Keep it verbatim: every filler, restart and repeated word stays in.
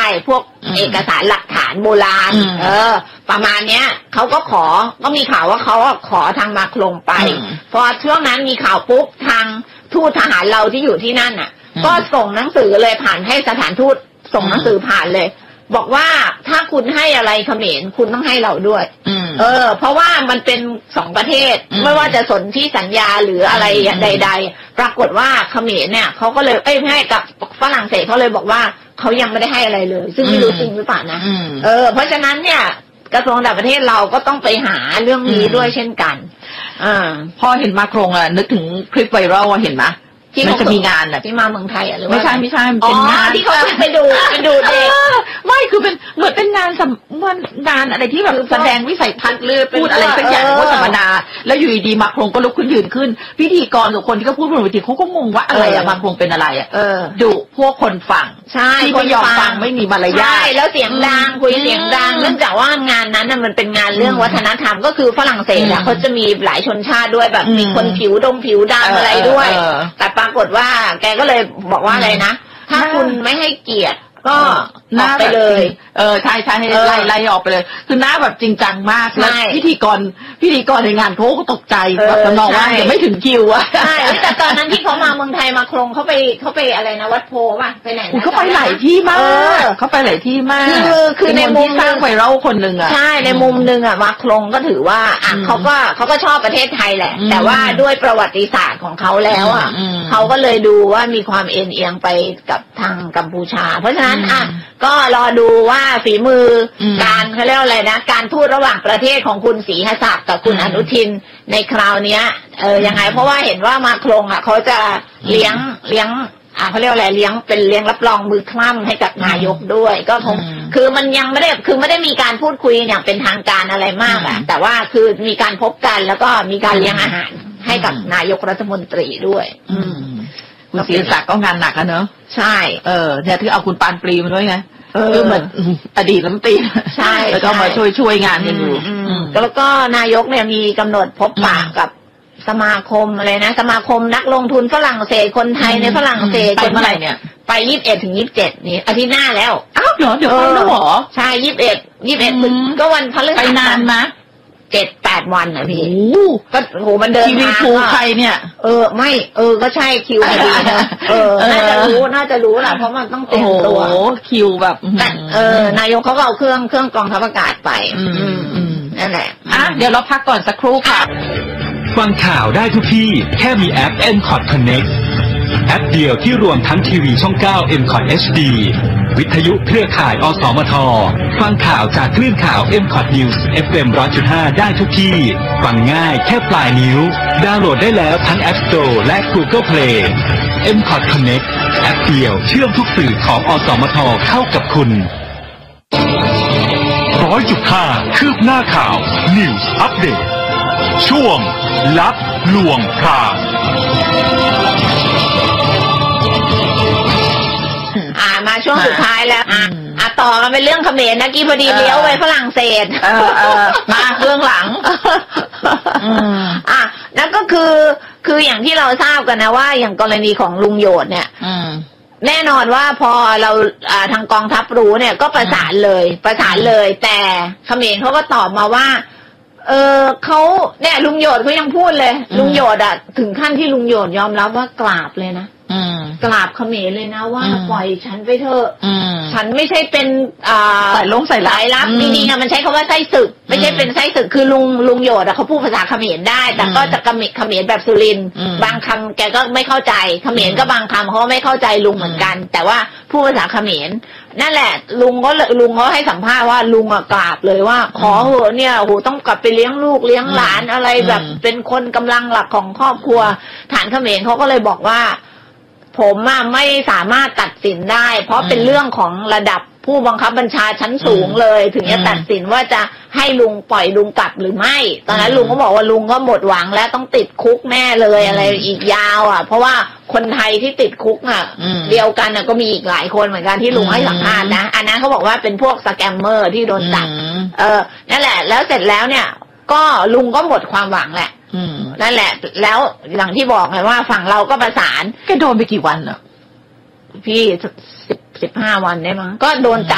พวกเอกสารหลักฐานโบราณเออประมาณเนี้ยเขาก็ขอก็มีข่าวว่าเขาขอทางมาโครงไปพอช่วงนั้นมีข่าวปุ๊บทางทูตทหารเราที่อยู่ที่นั่นอ่ะก็ส่งหนังสือเลยผ่านให้สถานทูตส่งหนังสือผ่านเลยบอกว่าถ้าคุณให้อะไรเขมรคุณต้องให้เราด้วยเออเพราะว่ามันเป็นสองประเทศไม่ว่าจะสนที่สัญญาหรืออะไรใดๆปรากฏว่าเขมรเนี่ยเขาก็เลยเอ้ยไม่ให้กับฝรั่งเศสเขาเลยบอกว่าเขายังไม่ได้ให้อะไรเลยซึ่งไม่รู้จริงหรือเปล่านะเออเพราะฉะนั้นเนี่ยกระทรวงต่างประเทศเราก็ต้องไปหาเรื่องนี้ด้วยเช่นกันอ่าพอเห็นมาโครงอ่ะนึกถึงคลิปไวรัลเห็นไหมที่มันจะมีงานอ่ะที่มาเมืองไทยอ่ะหรือว่าไม่ใช่ไม่ใช่เป็นงานที่เขาไปดูไปดูเด็กไม่คือเป็นเหมือนเป็นงานมันงานอะไรที่แบบแสดงวิสัยทัศน์หรือพูดอะไรสักอย่างว่าธรรมดาแล้วอยู่ดีมาโครงก็ลุกขึ้นยืนขึ้นพิธีกรกับคนที่เขาพูดบนเวทีเขาก็งงว่าอะไรอะมาโครงเป็นอะไรอะดุพวกคนฟังที่ไม่ยอมฟังไม่มีมารยาทใช่แล้วเสียงดังคุยเสียงดังเนื่องจากว่างานนั้นน่ะมันเป็นงานเรื่องวัฒนธรรมก็คือฝรั่งเศสอะเขาจะมีหลายชนชาติด้วยแบบมีคนผิวดงผิวดำอะไรด้วยแต่ปรากฏว่าแกก็เลยบอกว่าอะไรนะถ้าคุณไม่ให้เกียรติก็ออกไปเลยเออใช่ใช่ให้ไล่ไล่ออกไปเลยคือหน้าแบบจริงจังมากแล้วพิธีกรพิธีกรในงานเขาก็ตกใจแบบน้องว่ายังไม่ถึงคิวอะใช่แต่ตอนนั้นที่เขามาเมืองไทยมาโครงเขาไปเขาไปอะไรนะวัดโพป่ะไปไหนเขาไปหลายที่มากเขาไปหลายที่มากคือคือในมุมสร้างไวรัลคนหนึ่งอะใช่ในมุมหนึ่งอะมาโครงก็ถือว่าอ่ะเขาก็เขาก็ชอบประเทศไทยแหละแต่ว่าด้วยประวัติศาสตร์ของเขาแล้วอะเขาก็เลยดูว่ามีความเอ็นเอียงไปกับทางกัมพูชาเพราะฉะนั้นอ่ะก็รอดูว่าฝีมือการเขาเรียกอะไรนะการทูตระหว่างประเทศของคุณศรีหศักดิ์กับคุณอนุทินในคราวนี้เออยังไงเพราะว่าเห็นว่ามาโครงอ่ะเขาจะเลี้ยงเลี้ยงอ่าเขาเรียกอะไรเลี้ยงเป็นเลี้ยงรับรองมือคล่ำให้กับนายกด้วยก็คงคือมันยังไม่ได้คือไม่ได้มีการพูดคุยอย่างเป็นทางการอะไรมากอ่ะแต่ว่าคือมีการพบกันแล้วก็มีการเลี้ยงอาหารให้กับนายกรัฐมนตรีด้วยอืมคุณศรีศักดิ์ก็งานหนักอะเนอะใช่เออเนี่ยที่เอาคุณปานปรีมาด้วยไงเออเหมือนอดีตรัฐมนตรีใช่แล้วก็มาช่วยช่วยงานกันอยู่แล้วก็นายกเนี่ยมีกำหนดพบปะกับสมาคมอะไรนะสมาคมนักลงทุนฝรั่งเศสคนไทยในฝรั่งเศสไปเมื่อไหร่เนี่ยไปยี่สิบเอ็ดถึงยี่สิบเจ็ดนี่อาทิตย์หน้าแล้วอ้าวเดี๋ยวเดี๋ยวไปแล้วเหรอใช่ยี่สิบเอ็ดยี่สิบเอ็ดก็วันพฤหัสไปนานมั้ยเจ็ดแปดวันอ่ะพี่ก็โหมันเดินทีวีภูใครเนี่ยเออไม่เออก็ใช่คิวดีนะเออน่าจะรู้น่าจะรู้แหละเพราะมันต้องเตรียมตัวโอ้คิวแบบเออนายกเขาก็เอาเครื่องเครื่องกรองทัพอากาศไปนั่นแหละอ่ะเดี๋ยวเราพักก่อนสักครู่ค่ะฟังข่าวได้ทุกที่แค่มีแอป เอ็ม คอท Connect แอปเดียวที่รวมทั้งทีวีช่องเก้า เอ็ม คอท เอช ดี วิทยุเครือข่ายอสมทฟังข่าวจากคลื่นข่าว เอ็ม คอท News เอฟ เอ็ม หนึ่งร้อยจุดห้า ได้ทุกที่ฟังง่ายแค่ปลายนิ้วดาวน์โหลดได้แล้วทั้ง App Store และ Google Play เอ็ม คอท Connect แอปเดียวเชื่อมทุกสื่อของอสมทเข้ากับคุณ หนึ่งร้อยจุดห้า คืบหน้าข่าว News Update ช่วงลับลวงพรางอ่ามาช่วงสุดท้ายแล้วอ่ะอ่ะต่อกันเป็นเรื่องเขมรนะกี้พอดีเลี้ยวไปฝรั่งเศสเออเออมาเรื่องหลังอ่ะนั่นก็คือคืออย่างที่เราทราบกันนะว่าอย่างกรณีของลุงโยดเนี่ยแน่นอนว่าพอเราอ่าทางกองทัพรู้เนี่ยก็ประสานเลยประสานเลยแต่เขมรเขาก็ตอบมาว่าเออเขาเนี่ยลุงโยดเขายังพูดเลยลุงโยดอ่ะถึงขั้นที่ลุงโยดยอมรับว่ากราบเลยนะกราบเขมรเลยนะว่าปล่อยฉันไปเถอะฉันไม่ใช่เป็นอ่าสายลงสายลับจริงๆอะมันใช้คำว่าไส้ศึกไม่ใช่เป็นไส้ศึกคือลุงลุงโยดอะเขาพูดภาษาเขมรได้แต่ก็จะเขมรเขมรแบบสุรินทร์บางคำแกก็ไม่เข้าใจเขมรก็บางคำเขาไม่เข้าใจลุงเหมือนกันแต่ว่าพูดภาษาเขมรนั่นแหละลุงก็ลุงเขาให้สัมภาษณ์ว่าลุงอะกราบเลยว่าขอเหอะเนี่ยโอ้โหต้องกลับไปเลี้ยงลูกเลี้ยงหลานอะไรแบบเป็นคนกำลังหลักของครอบครัวฐานเขมรเขาก็เลยบอกว่าผมอะไม่สามารถตัดสินได้เพราะเป็นเรื่องของระดับผู้บังคับบัญชาชั้นสูงเลยถึงจะตัดสินว่าจะให้ลุงปล่อยลุงกลับหรือไม่ตอนนั้นลุงก็บอกว่าลุงก็หมดหวังแล้วต้องติดคุกแน่เลยอะไรอีกยาวอ่ะเพราะว่าคนไทยที่ติดคุกอ่ะเดียวกันอ่ะก็มีอีกหลายคนเหมือนกันที่ลุงให้สัมภาษณ์นะอันนั้นเขาบอกว่าเป็นพวกสแกมเมอร์ที่โดนจับเออนั่นแหละแล้วเสร็จแล้วเนี่ยก็ลุงก็หมดความหวังแหละนั่นแหละแล้วอย่างที่บอกไงว่าฝั่งเราก็ประสานแกโดนไปกี่วันอ่ะพี่สิบสิบห้าวันได้มั้งก็โดนจับ